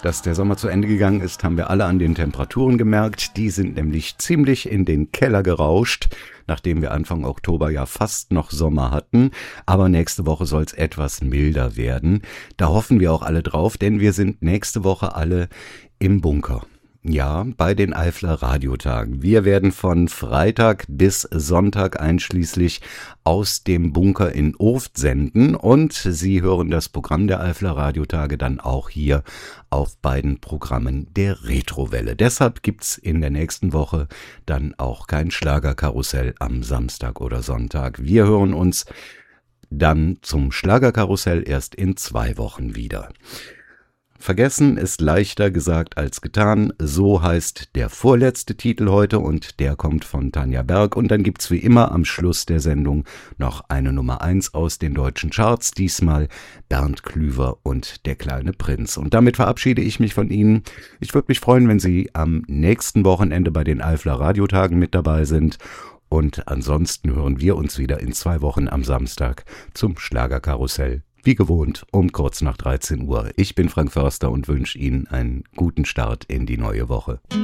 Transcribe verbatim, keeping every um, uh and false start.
Dass der Sommer zu Ende gegangen ist, haben wir alle an den Temperaturen gemerkt. Die sind nämlich ziemlich in den Keller gerauscht, nachdem wir Anfang Oktober ja fast noch Sommer hatten. Aber nächste Woche soll es etwas milder werden. Da hoffen wir auch alle drauf, denn wir sind nächste Woche alle im Bunker. Ja, bei den Eifler Radiotagen. Wir werden von Freitag bis Sonntag einschließlich aus dem Bunker in Ooft senden und Sie hören das Programm der Eifler Radiotage dann auch hier auf beiden Programmen der Retrowelle. Deshalb gibt's in der nächsten Woche dann auch kein Schlagerkarussell am Samstag oder Sonntag. Wir hören uns dann zum Schlagerkarussell erst in zwei Wochen wieder. Vergessen ist leichter gesagt als getan, so heißt der vorletzte Titel heute und der kommt von Tanja Berg und dann gibt's wie immer am Schluss der Sendung noch eine Nummer eins aus den deutschen Charts, diesmal Bernd Klüver und der kleine Prinz. Und damit verabschiede ich mich von Ihnen. Ich würde mich freuen, wenn Sie am nächsten Wochenende bei den Eifler Radiotagen mit dabei sind. Und ansonsten hören wir uns wieder in zwei Wochen am Samstag zum Schlagerkarussell. Wie gewohnt, um kurz nach dreizehn Uhr. Ich bin Frank Förster und wünsche Ihnen einen guten Start in die neue Woche.